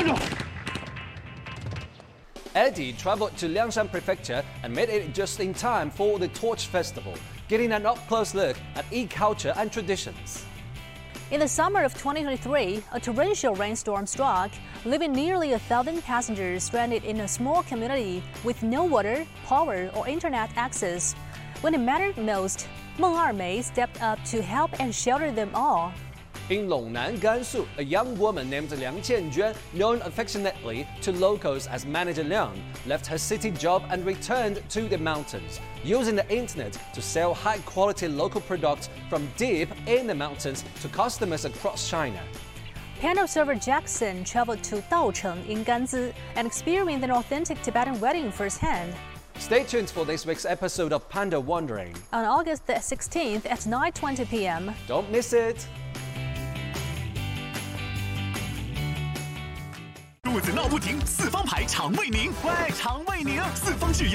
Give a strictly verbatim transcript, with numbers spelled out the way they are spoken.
Eddie traveled to Liangshan Prefecture and made it just in time for the Torch Festival, getting an up-close look at e-culture and traditions. In the summer of twenty twenty-three, a torrential rainstorm struck, leaving nearly a thousand passengers stranded in a small community with no water, power, or internet access. When it mattered most, Meng Ermei stepped up to help and shelter them all. In Longnan, Gansu, a young woman named Liang Qianjuan, known affectionately to locals as Manager Liang, left her city job and returned to the mountains, using the internet to sell high-quality local products from deep in the mountains to customers across China. Piano server Jackson traveled to Daocheng in Ganzi and experienced an authentic Tibetan wedding firsthand. Stay tuned for this week's episode of Panda Wandering on August the sixteenth at nine twenty p m Don't miss it! 肚子闹不停，四方牌肠胃宁，喂，肠胃宁，四方是